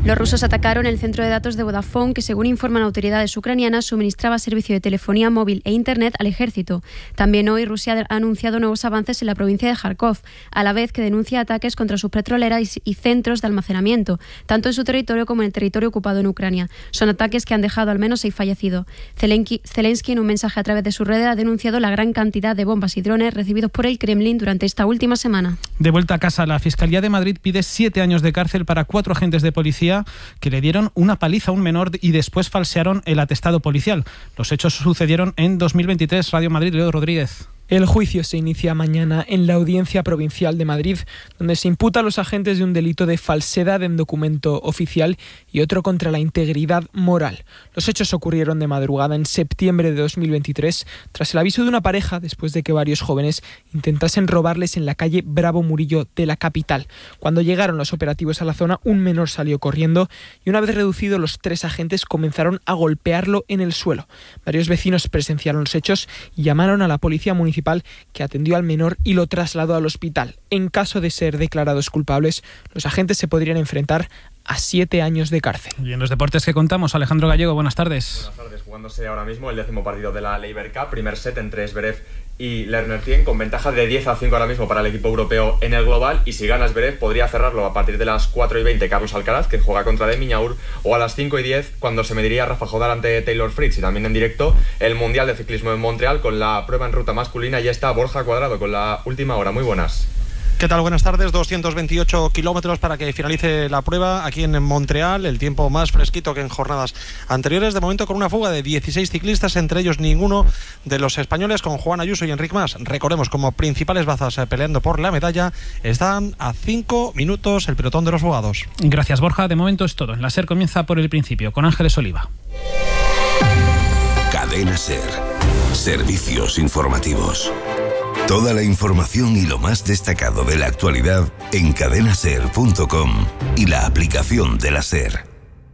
Los rusos atacaron el centro de datos de Vodafone, que según informan autoridades ucranianas suministraba servicio de telefonía móvil e internet al ejército. También hoy Rusia ha anunciado nuevos avances en la provincia de Kharkov, a la vez que denuncia ataques contra sus petroleras y centros de almacenamiento, tanto en su territorio como en el territorio ocupado en Ucrania. Son ataques que han dejado al menos 6 fallecidos. Zelensky, en un mensaje a través de su red, ha denunciado la gran cantidad de bombas y drones recibidos por el Kremlin durante esta última semana. De vuelta a casa, la Fiscalía de Madrid pide 7 años de cárcel para 4 agentes de policía que le dieron una paliza a un menor y después falsearon el atestado policial. Los hechos sucedieron en 2023. Radio Madrid, Leo Rodríguez. El juicio se inicia mañana en la Audiencia Provincial de Madrid, donde se imputa a los agentes de un delito de falsedad en documento oficial y otro contra la integridad moral. Los hechos ocurrieron de madrugada en septiembre de 2023, tras el aviso de una pareja después de que varios jóvenes intentasen robarles en la calle Bravo Murillo de la capital. Cuando llegaron los operativos a la zona, un menor salió corriendo y una vez reducido, los 3 agentes comenzaron a golpearlo en el suelo. Varios vecinos presenciaron los hechos y llamaron a la policía municipal, que atendió al menor y lo trasladó al hospital. En caso de ser declarados culpables, los agentes se podrían enfrentar a 7 años de cárcel. Y en los deportes que contamos, Alejandro Gallego, buenas tardes. Buenas tardes, jugándose ahora mismo el 10º partido de la Laver Cup, primer set entre Zverev y Lerner-Tien, con ventaja de 10-5 ahora mismo para el equipo europeo en el global, y si gana Zverev podría cerrarlo a partir de las 4:20 Carlos Alcaraz, que juega contra de Minaur, o a las 5:10 cuando se mediría Rafa Jodar ante Taylor Fritz. Y también en directo el Mundial de Ciclismo en Montreal con la prueba en ruta masculina. Ya está Borja Cuadrado con la última hora. Muy buenas. ¿Qué tal? Buenas tardes. 228 kilómetros para que finalice la prueba aquí en Montreal. El tiempo más fresquito que en jornadas anteriores. De momento con una fuga de 16 ciclistas, entre ellos ninguno de los españoles, con Juan Ayuso y Enric Mas. Recordemos, como principales bazas peleando por la medalla, están a 5 minutos el pelotón de los fugados. Gracias, Borja. De momento es todo. En la SER comienza por el principio, con Ángeles Oliva. Cadena SER. Servicios informativos. Toda la información y lo más destacado de la actualidad en cadenaser.com y la aplicación de la SER.